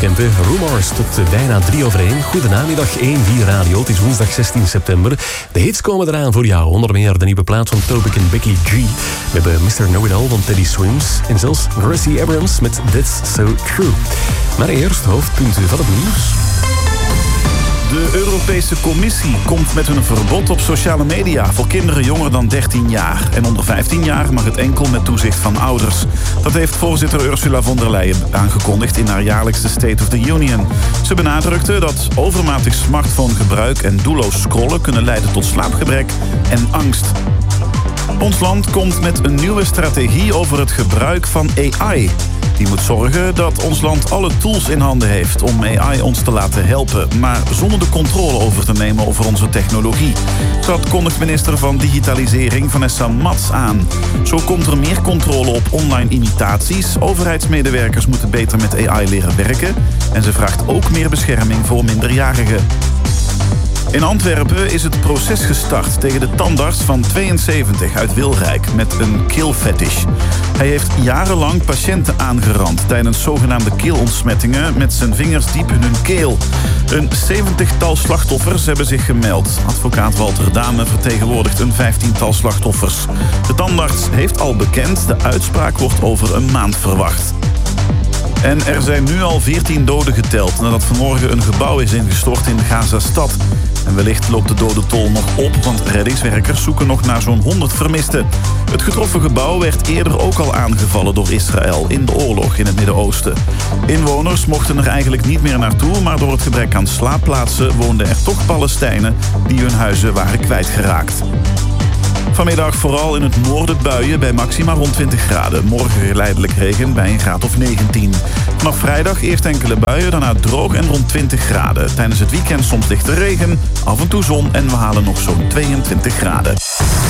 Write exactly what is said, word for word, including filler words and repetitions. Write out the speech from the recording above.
bekend, hè? Rumors tot uh, bijna drie over één. Goedenamiddag, één vier Radio. Het is woensdag zestien september. De hits komen eraan voor jou. Onder meer de nieuwe plaat van Topic en Becky G. We hebben mister Know-It-All van Teddy Swims. En zelfs Gracie Abrams met That's So True. Maar eerst hoofdpunten van het nieuws. De Europese Commissie komt met een verbod op sociale media voor kinderen jonger dan dertien jaar. En onder vijftien jaar mag het enkel met toezicht van ouders. Dat heeft voorzitter Ursula von der Leyen aangekondigd in haar jaarlijkse State of the Union. Ze benadrukte dat overmatig smartphonegebruik en doelloos scrollen kunnen leiden tot slaapgebrek en angst. Ons land komt met een nieuwe strategie over het gebruik van A I. Die moet zorgen dat ons land alle tools in handen heeft om A I ons te laten helpen, maar zonder de controle over te nemen over onze technologie. Dat kondigt minister van Digitalisering Vanessa Mats aan. Zo komt er meer controle op online imitaties. Overheidsmedewerkers moeten beter met A I leren werken. En ze vraagt ook meer bescherming voor minderjarigen. In Antwerpen is het proces gestart tegen de tandarts van tweeënzeventig uit Wilrijk met een keelfetish. Hij heeft jarenlang patiënten aangerand tijdens zogenaamde keelontsmettingen met zijn vingers diep in hun keel. Een zeventigtal slachtoffers hebben zich gemeld. Advocaat Walter Dame vertegenwoordigt een vijftiental slachtoffers. De tandarts heeft al bekend, de uitspraak wordt over een maand verwacht. En er zijn nu al veertien doden geteld nadat vanmorgen een gebouw is ingestort in Gaza-stad. En wellicht loopt de dodentol nog op, want reddingswerkers zoeken nog naar zo'n honderd vermisten. Het getroffen gebouw werd eerder ook al aangevallen door Israël in de oorlog in het Midden-Oosten. Inwoners mochten er eigenlijk niet meer naartoe, maar door het gebrek aan slaapplaatsen woonden er toch Palestijnen die hun huizen waren kwijtgeraakt. Vanmiddag vooral in het noorden buien bij maxima rond twintig graden. Morgen geleidelijk regen bij een graad of negentien. Vanaf vrijdag eerst enkele buien, daarna droog en rond twintig graden. Tijdens het weekend soms lichte regen, af en toe zon en we halen nog zo'n tweeëntwintig graden.